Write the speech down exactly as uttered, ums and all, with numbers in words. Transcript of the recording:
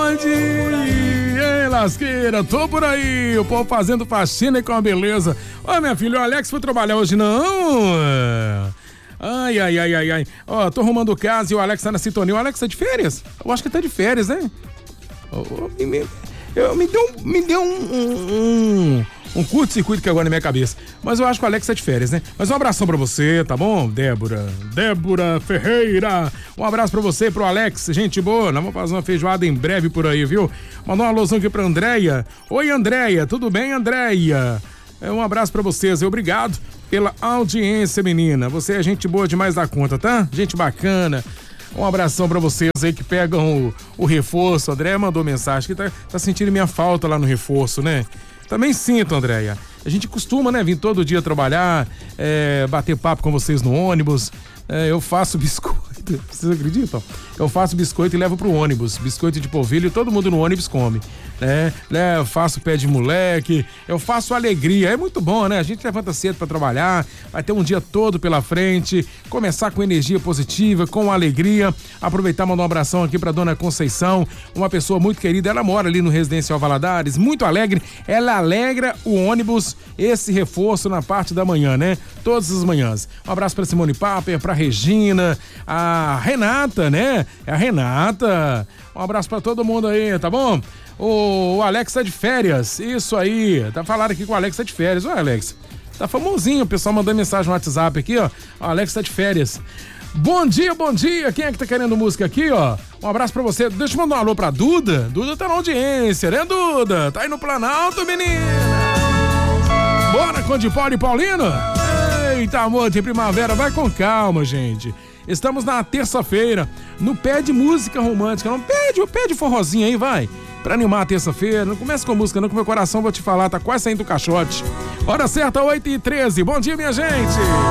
onde? Ei, lasqueira, tô por aí. O povo fazendo faxina e com a beleza. Ô, minha filha, o Alex foi trabalhar hoje, não? Ai, ai, ai, ai, ai. Ó, tô arrumando casa e o Alex tá na sintonia. O Alex tá de férias? Eu acho que tá de férias, né? Oh, me, me, eu, me deu, me deu um, um, um, um curto-circuito que agora na minha cabeça. Mas eu acho que o Alex tá de férias, né? Mas um abração pra você, tá bom? Débora, Débora Ferreira. Um abraço pra você e pro Alex. Gente boa, nós vamos fazer uma feijoada em breve por aí, viu? Mandar uma alusão aqui pra Andréia. Oi, Andréia, tudo bem, Andréia? Um abraço pra vocês e obrigado pela audiência, menina. Você é gente boa demais da conta, tá? Gente bacana. Um abração pra vocês aí que pegam o, o reforço. Andréia mandou mensagem que tá, tá sentindo minha falta lá no reforço, né? Também sinto, Andréia. A gente costuma, né, vir todo dia trabalhar, é, bater papo com vocês no ônibus. É, eu faço biscoito, vocês acreditam? Eu faço biscoito e levo pro ônibus. Biscoito de polvilho, todo mundo no ônibus come. Né? Eu faço pé de moleque, eu faço alegria. É muito bom, né? A gente levanta cedo pra trabalhar, vai ter um dia todo pela frente, começar com energia positiva, com alegria. Aproveitar e mandar um abração aqui pra dona Conceição, uma pessoa muito querida. Ela mora ali no Residencial Valadares, muito alegre. Ela alegra o ônibus, esse reforço na parte da manhã, né? Todas as manhãs. Um abraço pra Simone Paper, pra Regina, a Renata, né? É a Renata. Um abraço pra todo mundo aí, tá bom? O, o Alex tá de férias, isso aí. Tá falando aqui que o Alex tá de férias. Ô, Alex, tá famosinho, o pessoal mandando mensagem no WhatsApp aqui, ó. O Alex tá de férias. Bom dia, bom dia. Quem é que tá querendo música aqui, ó? Um abraço pra você. Deixa eu mandar um alô pra Duda. Duda tá na audiência, né, Duda? Tá aí no Planalto, menina. Bora com de Paulo e Paulino? Eita, amor de primavera, vai com calma, gente. Estamos na terça-feira, no pé de música romântica. Não pede, pede forrozinho aí, vai. Pra animar a terça-feira. Não começa com música não, que meu coração, vou te falar, tá quase saindo do caixote. Hora certa, oito e treze. Bom dia, minha gente.